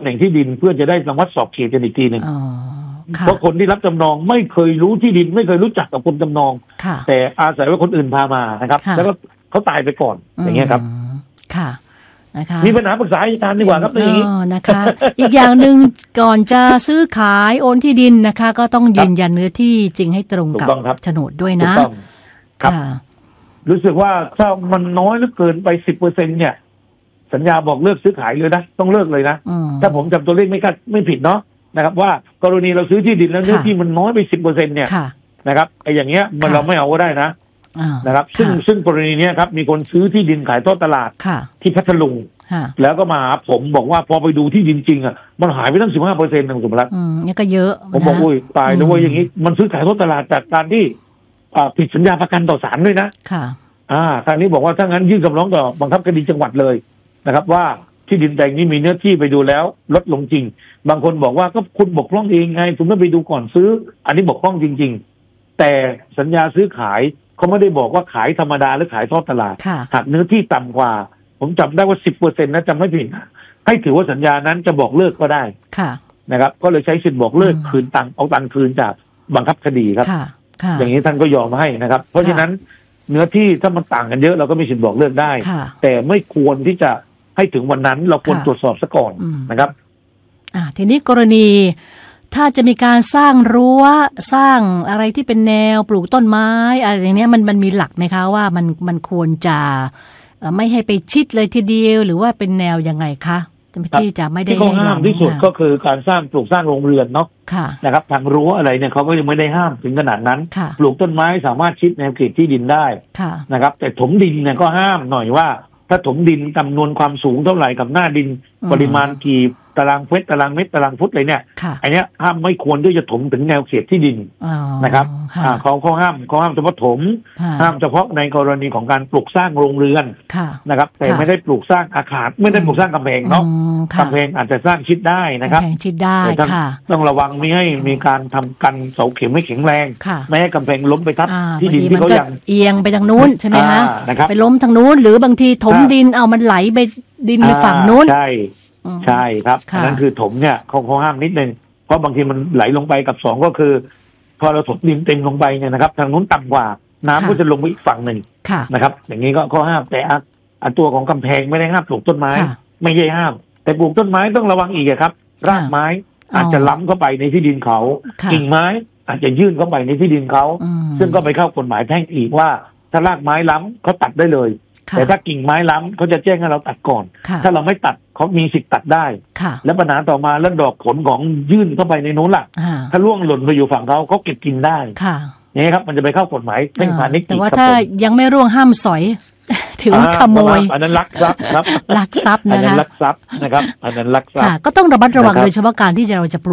แหน่งที่ดินเพื่อจะได้รังวัดสอบเขตกันอีกทีหนึ่งเพราะคนที่รับจำนองไม่เคยรู้ที่ดินไม่เคยรู้จักกับคนจำนองแต่อาศัยว่าคนอื่นพามานะครับแล้วก็เขาตายไปก่อนอย่างเงี้ยครับค่ะนะคะมีปัญหาปรึกษาอัยการดีกว่าครับอย่างนี้นะคะอีกอย่างหนึ่งก่อนจะซื้อขายโอนที่ดินนะคะก็ต้องยืนยันเนื้อที่จริงให้ตรงกับโฉนดด้วยนะครับรู้สึกว่าถ้ามันน้อยเหลือเกินไป 10% เนี่ยสัญญาบอกเลิกซื้อขายเลยนะต้องเลิกเลยนะถ้าผมจำตัวเลขไม่ผิดเนาะนะครับว่ากรณีเราซื้อที่ดินแล้วเนื้อที่มันน้อยไป 10% เนี่ยนะครับไอ้อย่างเงี้ยมันเราไม่เอาก็ได้นะครับซึ่งกรณีนี้ครับมีคนซื้อที่ดินขายทอดตลาดที่พัทลุงแล้วก็มาหาผมบอกว่าพอไปดูที่ดินจริงอ่ะมันหายไปตั้ง 15%นะคุณสมรัตน์นี่ก็เยอะผมบอกอุ้ยตายแล้วว่าอย่างนี้มันซื้อขายทอดตลาดจากการที่ผิดสัญญาประกันต่อศาลด้วยนะทางนี้บอกว่าถ้างั้นยื่นคำร้องต่อบังคับคดีจังหวัดเลยนะครับว่าที่ดินแปลงนี้มีเนื้อที่ไปดูแล้วลดลงจริงบางคนบอกว่าก็คุณบกพร่องเองไงคุณต้องไปดูก่อนซื้ออันนี้บกพร่องจริงๆแต่สัญญาซื้อขายเขาไม่ได้บอกว่าขายธรรมดาหรือขายทอดตลาดหากเนื้อที่ต่ำกว่าผมจำได้ว่า 10% นะจำไม่ผิดให้ถือว่าสัญญานั้นจะบอกเลิกก็ได้นะครับก็เลยใช้สิทธิ์บอกเลิกคืนตังเอาตังคืนจากบังคับคดีครับอย่างนี้ท่านก็ยอมให้นะครับเพราะฉะนั้นเนื้อที่ถ้ามันต่างกันเยอะเราก็มีสิทธิ์บอกเลิกได้แต่ไม่ควรที่จะให้ถึงวันนั้นเราควรตรวจสอบซะก่อนนะครับทีนี้กรณีถ้าจะมีการสร้างรั้วสร้างอะไรที่เป็นแนวปลูกต้นไม้อะไรอย่างนี้มันมีหลักไหมคะว่ามันควรจะไม่ให้ไปชิดเลยทีเดียวหรือว่าเป็นแนวยังไงคะที่จะไม่ได้ที่เขาห้ามที่สุดก็คือการปลูกสร้างโรงเรือนเนาะนะครับทางรั้วอะไรเนี่ยเขาก็ยังไม่ได้ห้ามถึงขนาดนั้นปลูกต้นไม้สามารถชิดแนวเขตที่ดินได้นะครับแต่ถมดินเนี่ยก็ห้ามหน่อยว่าถ้าถมดินจำนวนความสูงเท่าไหร่กับหน้าดินปริมาณกี่ตารางเมตรตารางเมตรตารางฟุตอะไรเนี่ยอันนี้ห้ามไม่ควรที่จะถมถึงแนวเขตที่ดินนะครับเขาห้ามเฉพาะถมห้ามเฉพาะในกรณีของการปลูกสร้างโรงเรือนนะครับแต่ไม่ได้ปลูกสร้างอาคารไม่ได้ปลูกสร้างกำแพงเนาะกำแพงอาจจะสร้างชิดได้นะครับชิดได้ต้องระวังไม่ให้มีการทำกันเสาเข็มไม่แข็งแรงไม่ให้กำแพงล้มไปทับที่ดินที่เขายังเอียงไปทางนู้นใช่ไหมคะไปล้มทางนู้นหรือบางทีถมดินเอามันไหลไปดินไปฝั่งนู้นใช่ครับนั่นคือถมเนี่ยเขาห้ามนิดนึงเพราะบางทีมันไหลลงไปกับ2ก็คือพอเราถมดินเต็มลงไปเนี่ยนะครับทางนู้นต่ำกว่าน้ำก็จะลงไปอีกฝั่งหนึ่งนะครับอย่างนี้ก็ข้อห้ามแต่ตัวของกำแพงไม่ได้ห้ามปลูกต้นไม้ไม่ใช่ห้ามแต่ปลูกต้นไม้ต้องระวังอีกครับรากไม้อาจจะล้ำเข้าไปในที่ดินเขากิ่งไม้อาจจะยื่นเข้าไปในที่ดินเขาซึ่งก็ไปเข้ากฎหมายแพ่งอีกว่าถ้ารากไม้ล้ำเขาตัดได้เลยแต่ถ้ากิ่งไม้ล้ำเขาจะแจ้งให้เราตัดก่อนถ้าเราไม่ตัดเขามีสิทธิ์ตัดได้และปัญหาต่อมาแล้วดอกผลของยื่นเข้าไปในโน้นล่ะถ้าร่วงหล่นไปอยู่ฝั่งเขาเก็บกินได้นี่ครับมันจะไปเข้ากฎหมายแพ่งพาณิชย์แต่ว่าถ้ายังไม่ร่วงห้ามสอยถือว่าขโมยอันนั้นลักทรัพย์ครับลักทรัพย์นะคะอันนั้นลักทรัพย์นะครับอันนั้นลักทรัพย์ก็ต้องระมัดระวังโดยเฉพาะการที่เราจะ